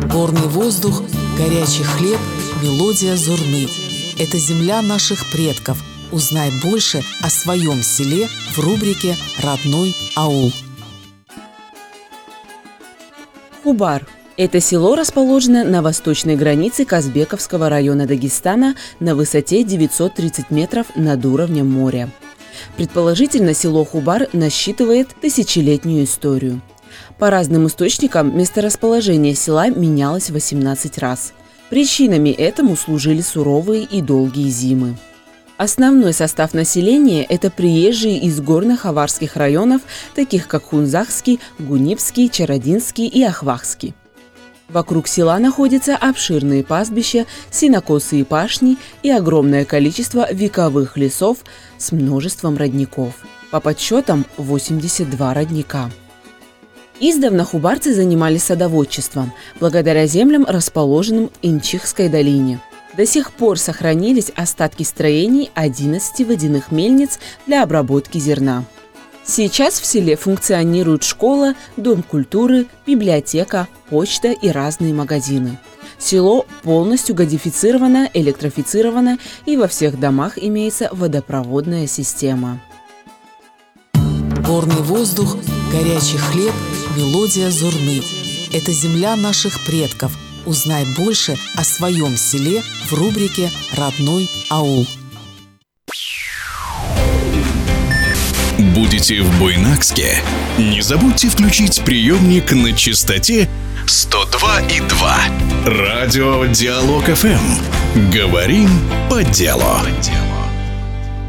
Горный воздух, горячий хлеб, мелодия зурны. Это земля наших предков. Узнай больше о своем селе в рубрике «Родной аул». Хубар – это село расположено на восточной границе Казбековского района Дагестана на высоте 930 метров над уровнем моря. Предположительно, село Хубар насчитывает тысячелетнюю историю. По разным источникам месторасположение села менялось 18 раз. Причинами этому служили суровые и долгие зимы. Основной состав населения – это приезжие из горных аварских районов, таких как Хунзахский, Гунипский, Чародинский и Ахвахский. Вокруг села находятся обширные пастбища, сенокосы и пашни и огромное количество вековых лесов с множеством родников. По подсчетам 82 родника. Издавна хубарцы занимались садоводчеством, благодаря землям, расположенным в Инчихской долине. До сих пор сохранились остатки строений 11 водяных мельниц для обработки зерна. Сейчас в селе функционирует школа, дом культуры, библиотека, почта и разные магазины. Село полностью газифицировано, электрифицировано и во всех домах имеется водопроводная система. Горный воздух, горячий хлеб, мелодия зурны. Это земля наших предков. Узнай больше о своем селе в рубрике «Родной аул». Будете в Буйнакске? Не забудьте включить приемник на частоте 102,2. Радио Диалог ФМ. Говорим по делу.